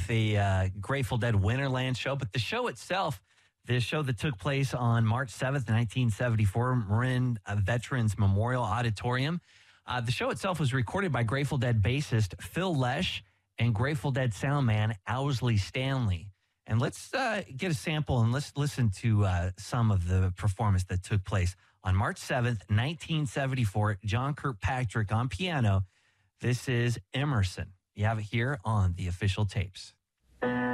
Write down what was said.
the Grateful Dead Winterland show, but the show itself, the show that took place on March 7th, 1974, Marin Veterans Memorial Auditorium. The show itself was recorded by Grateful Dead bassist Phil Lesh and Grateful Dead soundman Owsley Stanley. And let's get a sample and let's listen to some of the performance that took place on March 7th, 1974. John Kirkpatrick on piano. This is Emerson. You have it here on the official tapes.